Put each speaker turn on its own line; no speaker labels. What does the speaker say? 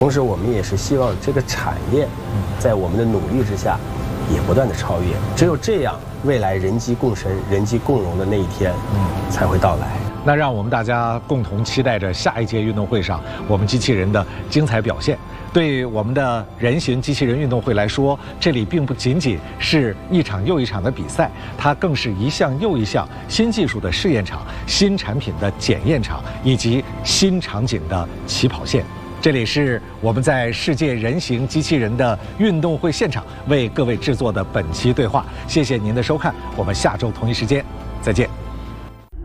同时，我们也是希望这个产业在我们的努力之下，也不断的超越。只有这样，未来人机共生、人机共融的那一天，才会到来。
那让我们大家共同期待着下一届运动会上我们机器人的精彩表现。对我们的人形机器人运动会来说，这里并不仅仅是一场又一场的比赛，它更是一项又一项新技术的试验场、新产品的检验场以及新场景的起跑线。这里是我们在世界人形机器人的运动会现场为各位制作的本期对话。谢谢您的收看，我们下周同一时间再见。